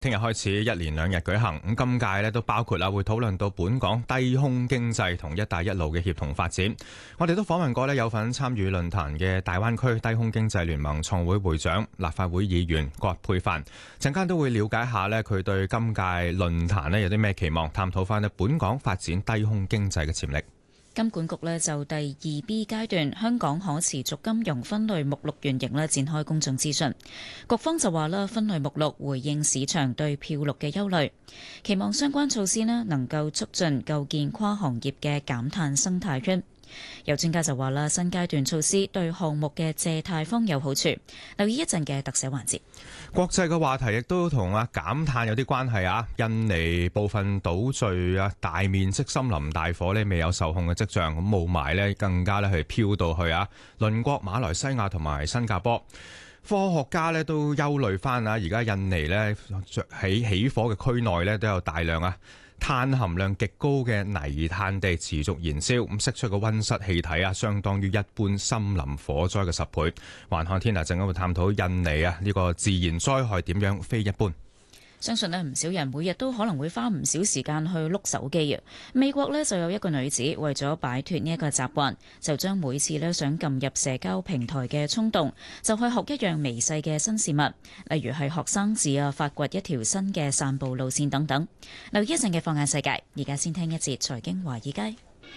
聽日開始一連2日舉行，咁今屆咧都包括會討論到本港低空經濟同一帶一路嘅協同發展。我哋都訪問過有份參與論壇嘅大灣區低空經濟聯盟創會會長、立法會議員葛珮帆，陣間都會了解下佢對今屆論壇有啲咩期望，探討翻本港發展低空經濟嘅潛力。 金管局就第2 B 階段香港可持續金融分類目錄原型展開公眾諮詢。局方就話分類目錄回應市場對漂綠嘅憂慮，期望相關措施能夠促進構建跨行業嘅減碳生態圈。有專家就話新階段措施對項目嘅借貸方有好處。留意一陣嘅特寫環節。 國際嘅話題亦都同減碳有啲關係啊！印尼部分島嶼大面積森林大火未有受控嘅跡象，咁霧霾更加係飄到去鄰國馬來西亞同埋新加坡。科學家都憂慮翻而家印尼喺起火嘅區內都有大量碳含量極高嘅泥炭地持續燃燒，咁釋出嘅溫室氣體相當於一般森林火災嘅10倍。環看天下陣間會探討印尼呢個自然災害點樣非一般。 相信唔少人每日都可能會花唔少時間去碌手機啊。美國就有一個女子為咗擺脫呢一個習慣，就將每次想撳入社交平台嘅衝動，就去學一樣微細嘅新事物，例如係學生字發掘一條新嘅散步路線等等。留意一陣嘅放眼世界，而家先聽一節財經華爾街。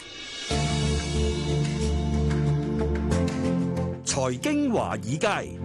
財經華爾街。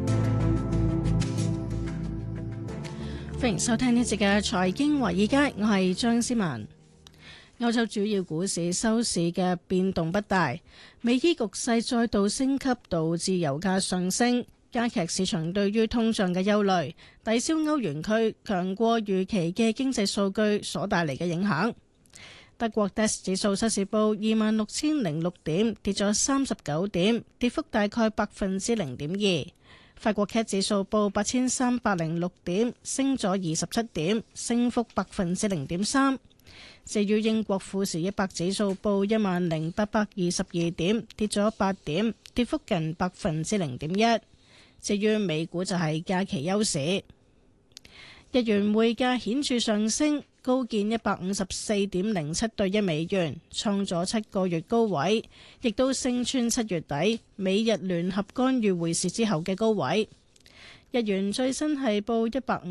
歡迎收聽呢節嘅財經華爾街，我係張思文。歐洲主要股市收市嘅變動不大，美伊局勢再度升級，導致油價上升，加劇市場對於通脹嘅憂慮，抵消歐元區強過預期嘅經濟數據所帶嚟嘅影響。德國 DAX 指數收市報26,006點，跌咗39點，跌幅大概0.2%。法國 CAC 指數報8,306點，升咗27點，升幅0.3%。至於英國富時100指數報10,822點，跌咗8點，跌幅近0.1%。至於美股就係假期休市，日元匯價顯著上升，高見154.07對1美元，創咗7個月高位，亦都升穿7月底美日聯合干預匯市之後嘅高位。日元最新係報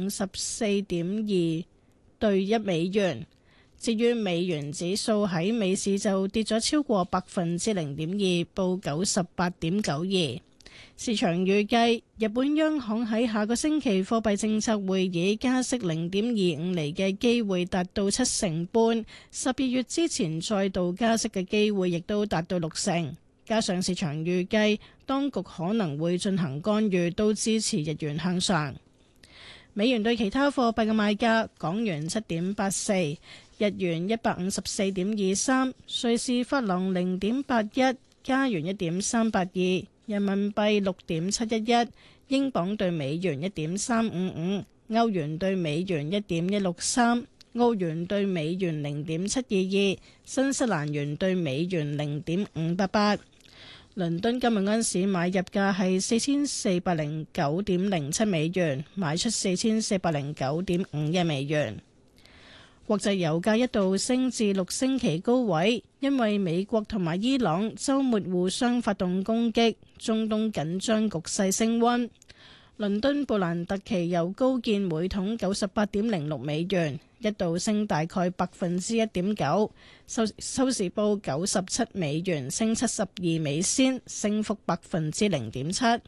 154.2對1美元。至於美元指數喺美市就跌咗超過0.2%，報98.92。市場預計日本央行喺下個星期貨幣政策會議加息0.25厘嘅機會達到70%半，12月之前再度加息嘅機會亦都達到60%。加上市場預計當局可能會進行干預，都支持日元向上。美元對其他貨幣嘅賣價：港元7.84，日元154.23，瑞士法郎0.81，加元1.382。人民幣6.711，英鎊對美元1.355，歐元對美元1.163，澳元對美元0.722，新西蘭元對美元0.588。倫敦今日安市買入價係4409.07美元，賣出4409.51美元。國際油價一度升至6星期高位，因為美國同埋伊朗週末互相發動攻擊，中東緊張局勢升溫。倫敦布蘭特期油高見每桶98.06美元，一度升大概1.9%，收市報97美元，升72美仙，升幅0.7%。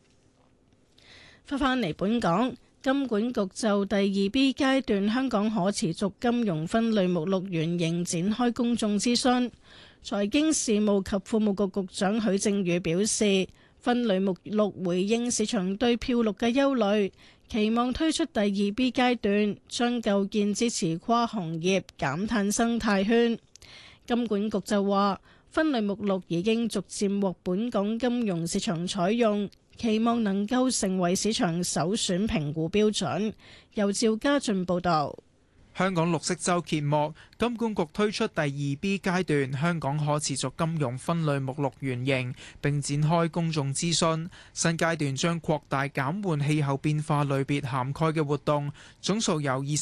返嚟本港。金管局就第2 B 階段香港可持續金融分類目錄原型展開公眾諮詢。財經事務及庫務局局長許正宇表示，分類目錄回應市場對漂綠嘅憂慮，期望推出第2 B 階段，將構建支持跨行業減碳生態圈。金管局就話，分類目錄已經逐漸獲本港金融市場採用，期望能夠成為市場首選評估標準。由趙家俊報導。 香港綠色週揭幕，金管局推出第2 B 階段香港可持續金融分類目錄原型，並展開公眾諮詢。新階段將擴大減緩氣候變化類別涵蓋嘅活動，總數由